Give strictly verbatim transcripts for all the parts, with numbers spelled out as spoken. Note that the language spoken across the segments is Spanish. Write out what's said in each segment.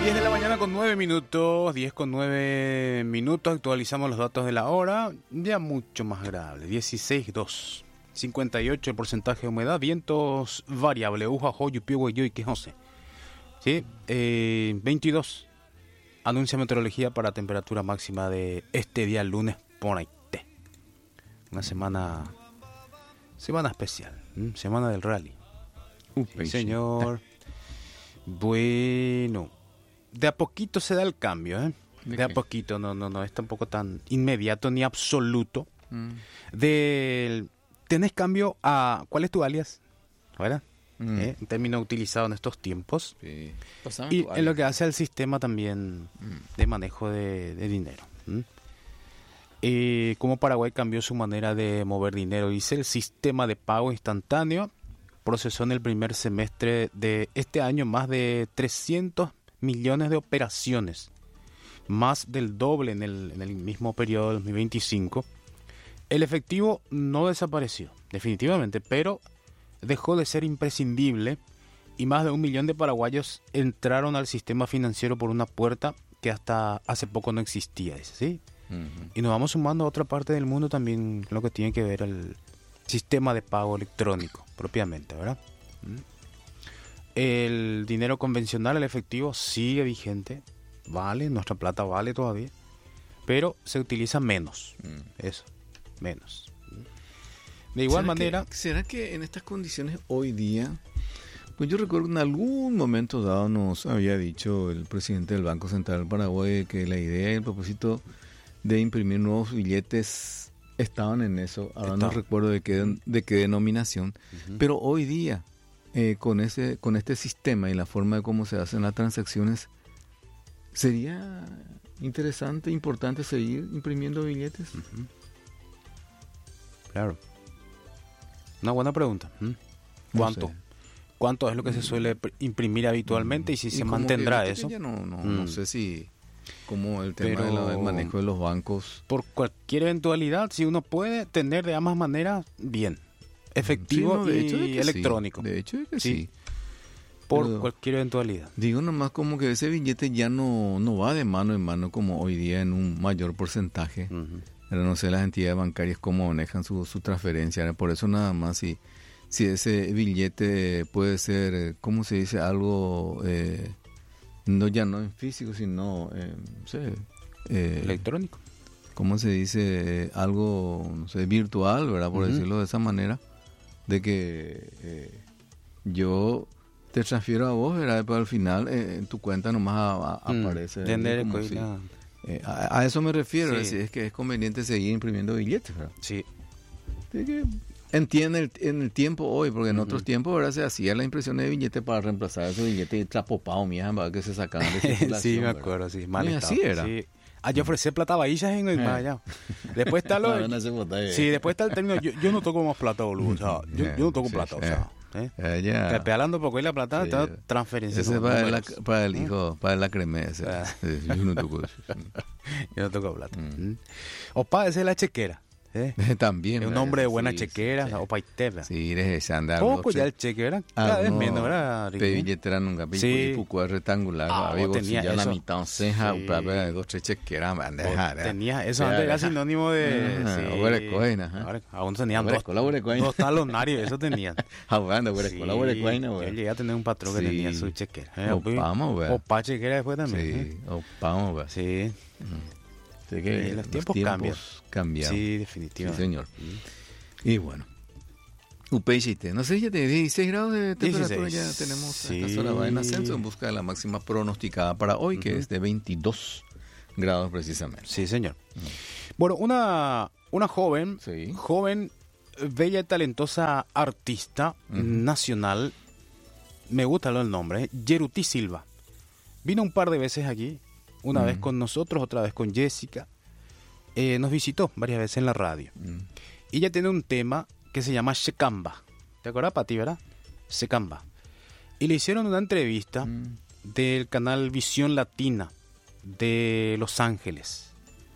diez de la mañana con nueve minutos, diez con nueve minutos, actualizamos los datos de la hora, ya mucho más agradable, dieciséis coma dos, cincuenta y ocho el porcentaje de humedad, vientos variable, uja, joyo, piego, y que José, ¿sí? Eh, veintidós, anuncia meteorología para temperatura máxima de este día lunes por ahí, una semana, semana especial, ¿m? Semana del rally, sí, señor, bueno. De a poquito se da el cambio, ¿eh? De, de a poquito, no, no, no es tampoco tan inmediato ni absoluto. Mm. De, tenés cambio a... ¿Cuál es tu alias? ¿Verdad? Mm. ¿Eh? Un término utilizado en estos tiempos. Sí. Y en lo que hace al sistema también mm. de manejo de, de dinero. ¿Mm? Eh, como Paraguay cambió su manera de mover dinero, dice el sistema de pago instantáneo procesó en el primer semestre de este año más de trescientos millones de operaciones, más del doble en el, en el mismo periodo de dos mil veinticinco. El efectivo no desapareció, definitivamente, pero dejó de ser imprescindible y más de un millón de paraguayos entraron al sistema financiero por una puerta que hasta hace poco no existía, ¿sí? Uh-huh. Y nos vamos sumando a otra parte del mundo también, lo que tiene que ver el sistema de pago electrónico, propiamente, ¿verdad? ¿Mm? El dinero convencional, el efectivo, sigue vigente, vale, nuestra plata vale todavía, pero se utiliza menos, mm. eso, menos. De igual ¿Será manera... Que, ¿Será que en estas condiciones hoy día, pues yo recuerdo en algún momento dado nos había dicho el presidente del Banco Central del Paraguay que la idea y el propósito de imprimir nuevos billetes estaban en eso, ahora Está. no recuerdo de qué, de qué denominación, uh-huh. pero hoy día... Eh, con ese con este sistema y la forma de cómo se hacen las transacciones, ¿sería interesante, importante seguir imprimiendo billetes? Uh-huh. Claro. Una buena pregunta. ¿Mm? ¿Cuánto? No sé. ¿Cuánto es lo que se suele imprimir habitualmente mm. y si y se mantendrá que, eso? Ya no, no, mm. no sé si... Como el tema Pero, del manejo de los bancos. Por cualquier eventualidad, si uno puede tener de ambas maneras, bien. Efectivo sí, no, de y hecho de que electrónico. Sí. De hecho de que sí. sí. Por Pero, cualquier eventualidad. Digo nomás como que ese billete ya no, no va de mano en mano como hoy día en un mayor porcentaje. Uh-huh. Pero no sé las entidades bancarias cómo manejan su, su transferencia. Por eso nada más si, si ese billete puede ser, ¿cómo se dice? Algo, eh, no ya no en físico, sino, eh, no sé. Eh, electrónico. ¿Cómo se dice? Algo, no sé, virtual, ¿verdad? Por uh-huh. decirlo de esa manera. De que eh, yo te transfiero a vos, ¿verdad? Pero al final eh, en tu cuenta nomás a, a, mm, aparece. Si, eh, a, a eso me refiero, sí. es, decir, es que es conveniente seguir imprimiendo billetes, ¿verdad? Sí. Que entiende el, en el tiempo hoy, porque en uh-huh. otros tiempos, ¿verdad? Se hacía la impresión de billetes para reemplazar ese billete trapopado, mía, ¿verdad? Que se sacaban de circulación. Sí, me acuerdo, ¿verdad? Sí. Mal estado. Así era. Sí. Ah, yo ofrecí plata bahillas en el allá. Después está lo... sí, después está el término, yo, yo no toco más plata, boludo. O sea, yo, yo no toco sí, plata, o sea. ¿eh? Eh, yeah. Te pedalando porque hoy la plata sí. está transferencia. Ese es para, la, para el hijo, para la cremesa. Sí, yo no toco eso. Yo no toco plata. Mm. Opa, esa es la chequera. ¿Eh? También. Es un hombre de buena sí, chequera, sí, sí. Opa, Itela. Sí, eres andar. Poco ya el cheque, ¿verdad? Cada vez menos, ¿verdad? Pe billetera nunca. Sí. Pico rectangular. Ah, había tenía ya eso. La mitad ceja, sí. para dos, tres chequeras, bandeja. Tenía eso antes era sinónimo de. Sí. Aún tenían dos, dos talonarios, eso tenían. Jugando, güey, escuela, güey, cuaina, güey. Yo llegué a tener un patrón que tenía su chequera. Opamos, güey. Opa, chequera después también. Sí, opamos, güey. Sí. Que sí, los, tiempos los tiempos cambian. Sí, definitivamente. Sí, señor. Sí. Y bueno. U P I T, no sé, ya tiene dieciséis grados de temperatura, dieciséis. Ya tenemos sí. esta zona va en ascenso en busca de la máxima pronosticada para hoy, uh-huh. que es de veintidós grados precisamente. Sí, señor. Uh-huh. Bueno, una, una joven, sí. joven, bella y talentosa artista uh-huh. nacional, me gusta el nombre, Yeruti Silva. Vino un par de veces aquí. Una mm. vez con nosotros, otra vez con Jessica. Eh, nos visitó varias veces en la radio. Mm. Y ella tiene un tema que se llama Shekamba. ¿Te acuerdas, Pati, verdad? Shekamba. Y le hicieron una entrevista mm. del canal Visión Latina de Los Ángeles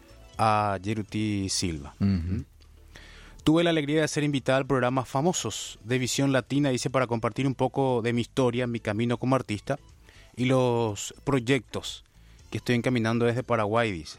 a Yeruti Silva. Mm-hmm. Tuve la alegría de ser invitada al programa Famosos de Visión Latina, dice, para compartir un poco de mi historia, mi camino como artista. y los proyectos que estoy encaminando desde Paraguay, dice.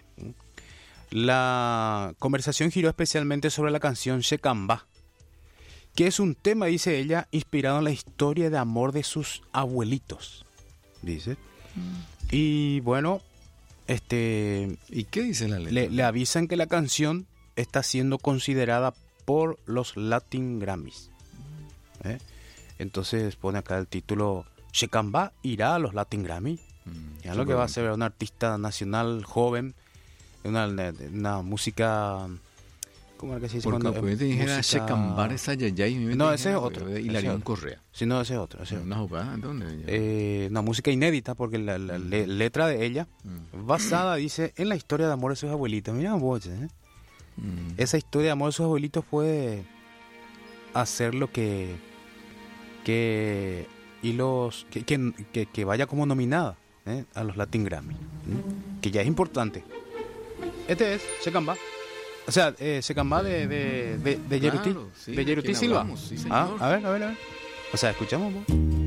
La conversación giró especialmente sobre la canción Checambá, que es un tema, dice ella, inspirado en la historia de amor de sus abuelitos, dice. Mm. Y bueno, este... ¿Y qué dice la letra? Le, le avisan que la canción está siendo considerada por los Latin Grammys. ¿Eh? Entonces pone acá el título, Checambá irá a los Latin Grammy. Mm, ya lo que va a ser un artista nacional joven, una, una música, ¿cómo es que se dice? Porque Cuando, eh, te dijera Checambá esa yayay. No, ese es otro. Hilarión Correa. Sí, no, ese es otro. Ese ¿Una jugada? ¿Dónde? Eh, una música inédita, porque la, la mm. le, letra de ella, mm. basada, dice, en la historia de amor de sus abuelitos. Mira vos, ¿eh? Mm. Esa historia de amor de sus abuelitos puede hacer lo que que y los que, que, que, que vaya como nominada, ¿eh? a los Latin Grammy, ¿eh? Que ya es importante. Este es Checambá, o sea, eh, Checambá de de de, de Yeruti, claro, sí, de Yeruti Silva. Hablamos, sí, ah, a ver, a ver, a ver. O sea, escuchamos vos.